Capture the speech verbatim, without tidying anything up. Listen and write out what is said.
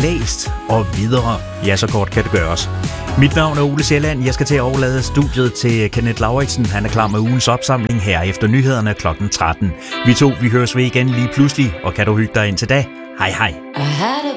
læst og videre. Ja, så kort kan det gøres. Mit navn er Ole Sjælland. Jeg skal til at overlade studiet til Kenneth Lauritsen. Han er klar med ugens opsamling her efter nyhederne klokken tretten. Vi to, vi høres ved igen lige pludselig, og kan du hygge dig indtil da? Hej hej.